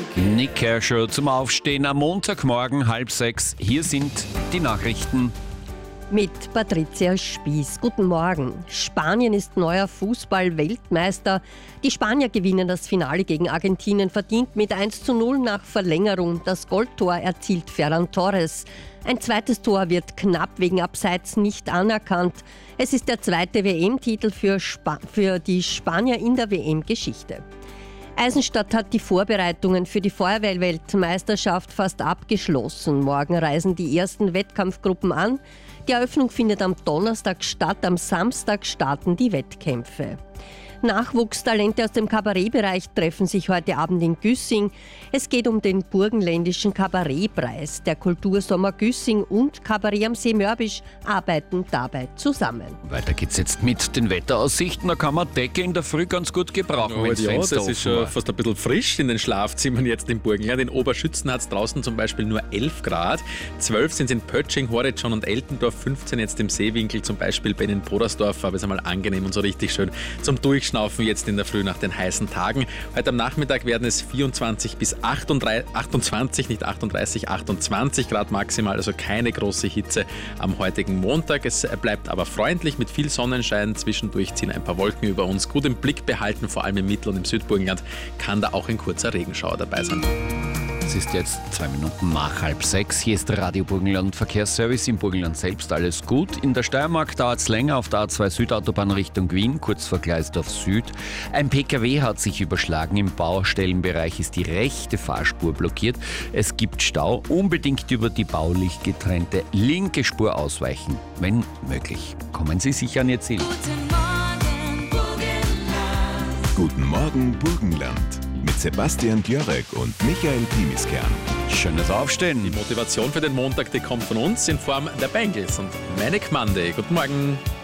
Nick Kershaw zum Aufstehen am Montagmorgen 5:30. Hier sind die Nachrichten. Mit Patricia Spieß. Guten Morgen. Spanien ist neuer Fußball-Weltmeister. Die Spanier gewinnen das Finale gegen Argentinien verdient mit 1:0 nach Verlängerung. Das Goldtor erzielt Ferran Torres. Ein zweites Tor wird knapp wegen Abseits nicht anerkannt. Es ist der zweite WM-Titel für die Spanier in der WM-Geschichte. Eisenstadt hat die Vorbereitungen für die Feuerwehr-Weltmeisterschaft fast abgeschlossen. Morgen reisen die ersten Wettkampfgruppen an. Die Eröffnung findet am Donnerstag statt, am Samstag starten die Wettkämpfe. Nachwuchstalente aus dem Kabarettbereich treffen sich heute Abend in Güssing. Es geht um den burgenländischen Kabarettpreis. Der Kultursommer Güssing und Kabarett am See Mörbisch arbeiten dabei zusammen. Weiter geht's jetzt mit den Wetteraussichten. Da kann man Decke in der Früh ganz gut gebrauchen, wenn das Fenster das ist schon fast ein bisschen frisch in den Schlafzimmern jetzt im Burgenland. In Oberschützen hat es draußen zum Beispiel nur 11 Grad. 12 sind es in Pötsching, Horitschon und Eltendorf. 15 jetzt im Seewinkel, zum Beispiel bei den Podersdorf. Aber es ist einmal angenehm und so richtig schön zum Durchschnaufen jetzt in der Früh nach den heißen Tagen. Heute am Nachmittag werden es 24 bis 28, nicht 38, 28 Grad maximal, also keine große Hitze am heutigen Montag. Es bleibt aber freundlich mit viel Sonnenschein. Zwischendurch ziehen ein paar Wolken über uns. Gut im Blick behalten, vor allem im Mittel- und im Südburgenland kann da auch ein kurzer Regenschauer dabei sein. Es ist jetzt 2 Minuten nach 5:30. Hier ist der Radio Burgenland Verkehrsservice. Im Burgenland selbst alles gut. In der Steiermark dauert es länger auf der A2 Südautobahn Richtung Wien, kurz vor Gleisdorf Süd. Ein PKW hat sich überschlagen. Im Baustellenbereich ist die rechte Fahrspur blockiert. Es gibt Stau. Unbedingt über die baulich getrennte linke Spur ausweichen, wenn möglich. Kommen Sie sicher an Ihr Ziel. Guten Morgen Burgenland. Mit Sebastian Gjörek und Michael Pimiskern. Schönes Aufstehen. Die Motivation für den Montag, die kommt von uns in Form der Bengals und Manic Monday. Guten Morgen.